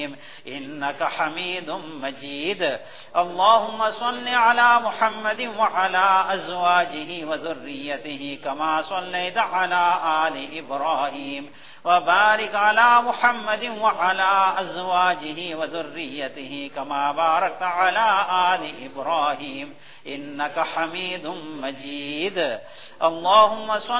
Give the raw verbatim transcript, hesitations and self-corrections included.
إنك حميد مجيد. اللهم صل على محمد وعلى أزواجه وذريته كما صليت على آل إبراهيم، وبارك على محمد وعلى أزواجه وذريته كما باركت على آل إبراهيم إنك حميد مجيد. اللهم صل